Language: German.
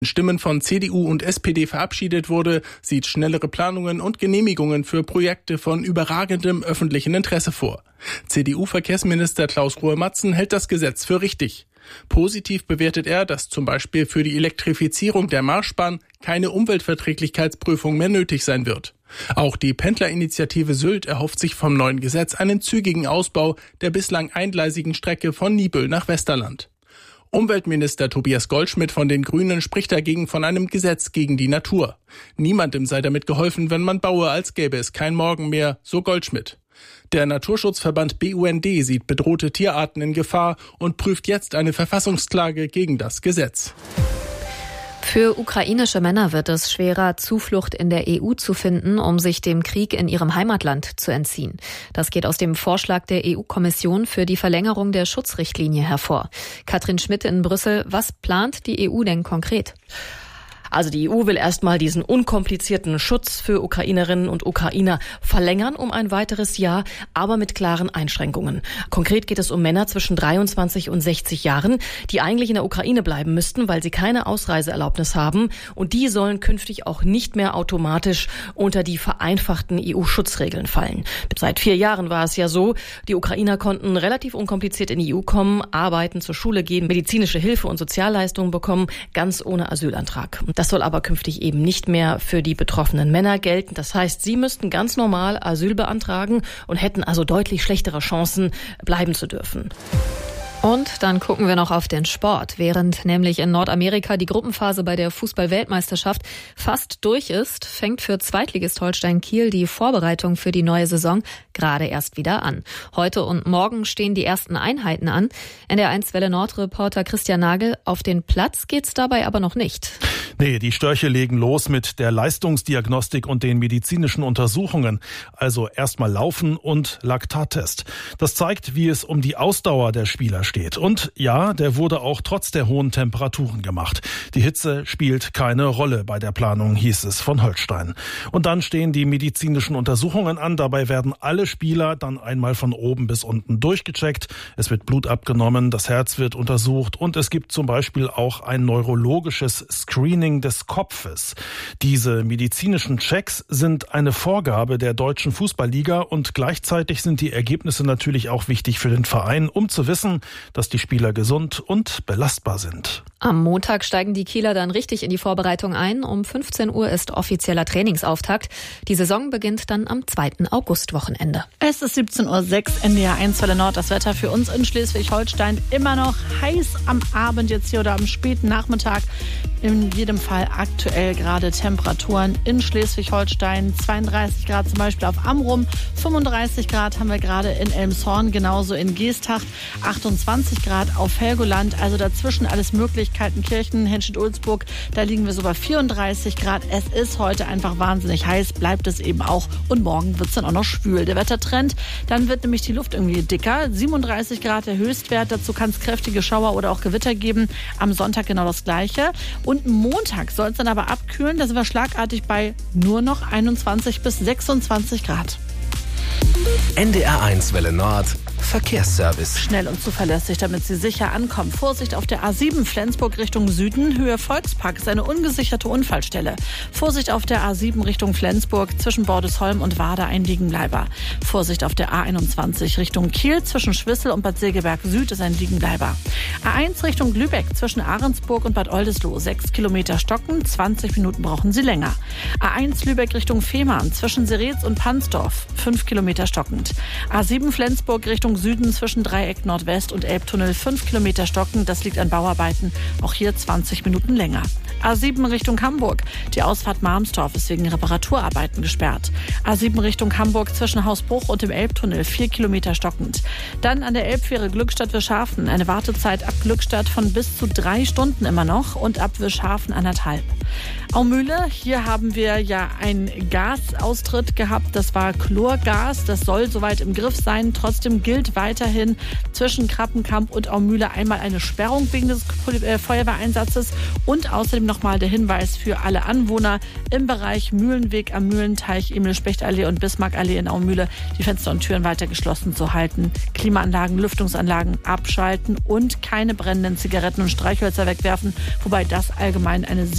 Stimmen von CDU und SPD verabschiedet wurde, sieht schnellere Planungen und Genehmigungen für Projekte von überragendem öffentlichen Interesse vor. CDU-Verkehrsminister Klaus Ruhe-Matzen hält das Gesetz für richtig. Positiv bewertet er, dass zum Beispiel für die Elektrifizierung der Marschbahn keine Umweltverträglichkeitsprüfung mehr nötig sein wird. Auch die Pendlerinitiative Sylt erhofft sich vom neuen Gesetz einen zügigen Ausbau der bislang eingleisigen Strecke von Niebüll nach Westerland. Umweltminister Tobias Goldschmidt von den Grünen spricht dagegen von einem Gesetz gegen die Natur. Niemandem sei damit geholfen, wenn man baue, als gäbe es kein Morgen mehr, so Goldschmidt. Der Naturschutzverband BUND sieht bedrohte Tierarten in Gefahr und prüft jetzt eine Verfassungsklage gegen das Gesetz. Für ukrainische Männer wird es schwerer, Zuflucht in der EU zu finden, um sich dem Krieg in ihrem Heimatland zu entziehen. Das geht aus dem Vorschlag der EU-Kommission für die Verlängerung der Schutzrichtlinie hervor. Katrin Schmidt in Brüssel, was plant die EU denn konkret? Also die EU will erstmal diesen unkomplizierten Schutz für Ukrainerinnen und Ukrainer verlängern um ein weiteres Jahr, aber mit klaren Einschränkungen. Konkret geht es um Männer zwischen 23 und 60 Jahren, die eigentlich in der Ukraine bleiben müssten, weil sie keine Ausreiseerlaubnis haben. Und die sollen künftig auch nicht mehr automatisch unter die vereinfachten EU-Schutzregeln fallen. Seit 4 Jahren war es ja so, die Ukrainer konnten relativ unkompliziert in die EU kommen, arbeiten, zur Schule gehen, medizinische Hilfe und Sozialleistungen bekommen, ganz ohne Asylantrag. Das soll aber künftig eben nicht mehr für die betroffenen Männer gelten. Das heißt, sie müssten ganz normal Asyl beantragen und hätten also deutlich schlechtere Chancen, bleiben zu dürfen. Und dann gucken wir noch auf den Sport. Während nämlich in Nordamerika die Gruppenphase bei der Fußball-Weltmeisterschaft fast durch ist, fängt für Zweitligist Holstein Kiel die Vorbereitung für die neue Saison gerade erst wieder an. Heute und morgen stehen die ersten Einheiten an. NDR1 Welle Nord-Reporter Christian Nagel, auf den Platz geht's dabei aber noch nicht. Nee, die Störche legen los mit der Leistungsdiagnostik und den medizinischen Untersuchungen. Also erstmal Laufen und Laktattest. Das zeigt, wie es um die Ausdauer der Spieler steht. Und ja, der wurde auch trotz der hohen Temperaturen gemacht. Die Hitze spielt keine Rolle bei der Planung, hieß es von Holstein. Und dann stehen die medizinischen Untersuchungen an. Dabei werden alle Spieler dann einmal von oben bis unten durchgecheckt. Es wird Blut abgenommen, das Herz wird untersucht und es gibt zum Beispiel auch ein neurologisches Screening des Kopfes. Diese medizinischen Checks sind eine Vorgabe der Deutschen Fußballliga und gleichzeitig sind die Ergebnisse natürlich auch wichtig für den Verein, um zu wissen, dass die Spieler gesund und belastbar sind. Am Montag steigen die Kieler dann richtig in die Vorbereitung ein. Um 15 Uhr ist offizieller Trainingsauftakt. Die Saison beginnt dann am 2. Augustwochenende. Es ist 17:06 Uhr, NDR1 Welle Nord. Das Wetter für uns in Schleswig-Holstein immer noch heiß am Abend jetzt hier oder am späten Nachmittag. In jedem Fall aktuell gerade Temperaturen in Schleswig-Holstein. 32 Grad zum Beispiel auf Amrum, 35 Grad haben wir gerade in Elmshorn, genauso in Geesthacht, 28 Grad auf Helgoland, also dazwischen alles möglich. Kaltenkirchen, Henstedt-Ulzburg, da liegen wir so bei 34 Grad. Es ist heute einfach wahnsinnig heiß, bleibt es eben auch. Und morgen wird es dann auch noch schwül. Der Wettertrend, dann wird nämlich die Luft irgendwie dicker. 37 Grad der Höchstwert, dazu kann es kräftige Schauer oder auch Gewitter geben. Am Sonntag genau das Gleiche. Und Montag soll es dann aber abkühlen. Da sind wir schlagartig bei nur noch 21 bis 26 Grad. NDR1 Welle Nord Verkehrsservice. Schnell und zuverlässig, damit Sie sicher ankommen. Vorsicht auf der A7 Flensburg Richtung Süden. Höhe Volkspark ist eine ungesicherte Unfallstelle. Vorsicht auf der A7 Richtung Flensburg zwischen Bordesholm und Warder ein Liegenbleiber. Vorsicht auf der A21 Richtung Kiel zwischen Schwissel und Bad Segeberg Süd ist ein Liegenbleiber. A1 Richtung Lübeck zwischen Ahrensburg und Bad Oldesloe 6 Kilometer stocken, 20 Minuten brauchen Sie länger. A1 Lübeck Richtung Fehmarn zwischen Seretz und Pansdorf 5 Kilometer stockend. A7 Flensburg Richtung Süden zwischen Dreieck Nordwest und Elbtunnel 5 Kilometer stocken. Das liegt an Bauarbeiten. Auch hier 20 Minuten länger. A7 Richtung Hamburg. Die Ausfahrt Marmstorf ist wegen Reparaturarbeiten gesperrt. A7 Richtung Hamburg zwischen Hausbruch und dem Elbtunnel 4 Kilometer stockend. Dann an der Elbfähre Glückstadt-Wischhafen. Eine Wartezeit ab Glückstadt von bis zu 3 Stunden immer noch und ab Wischhafen 1,5. Aumühle, hier haben wir ja einen Gasaustritt gehabt. Das war Chlorgas. Das soll soweit im Griff sein. Trotzdem gilt gilt weiterhin zwischen Krappenkamp und Aumühle einmal eine Sperrung wegen des Feuerwehreinsatzes und außerdem nochmal der Hinweis für alle Anwohner im Bereich Mühlenweg am Mühlenteich, Emil-Specht-Allee und Bismarck-Allee in Aumühle die Fenster und Türen weiter geschlossen zu halten, Klimaanlagen, Lüftungsanlagen abschalten und keine brennenden Zigaretten und Streichhölzer wegwerfen, wobei das allgemein eine